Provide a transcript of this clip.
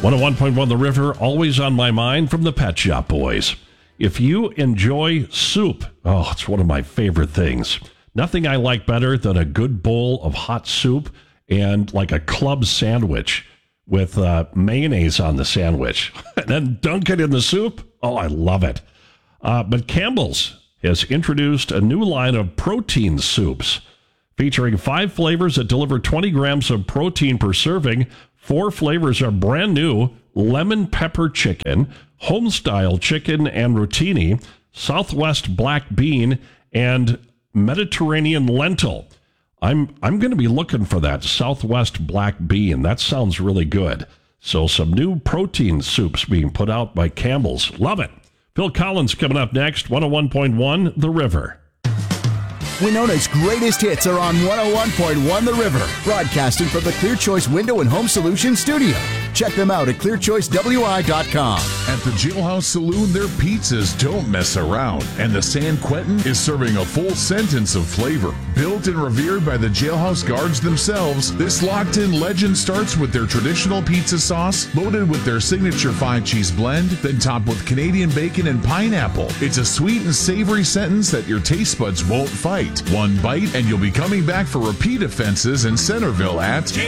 101.1 The River, always on my mind from the Pet Shop Boys. If you enjoy soup, it's one of my favorite things. Nothing I like better than a good bowl of hot soup and like a club sandwich with mayonnaise on the sandwich. And then dunk it in the soup. Oh, I love it. But Campbell's has introduced a new line of protein soups featuring 5 flavors that deliver 20 grams of protein per serving. 4 flavors are brand new: lemon pepper chicken, home-style chicken and rotini, Southwest black bean, and Mediterranean lentil. I'm going to be looking for that Southwest black bean. That sounds really good. So some new protein soups being put out by Campbell's. Love it. Phil Collins coming up next, 101.1 The River. Winona's greatest hits are on 101.1 The River, broadcasting from the Clear Choice Window and Home Solutions studio. Check them out at clearchoicewi.com. At the Jailhouse Saloon, their pizzas don't mess around, and the San Quentin is serving a full sentence of flavor. Built and revered by the jailhouse guards themselves, this locked-in legend starts with their traditional pizza sauce, loaded with their signature 5-cheese blend, then topped with Canadian bacon and pineapple. It's a sweet and savory sentence that your taste buds won't fight. One bite, and you'll be coming back for repeat offenses in Centerville at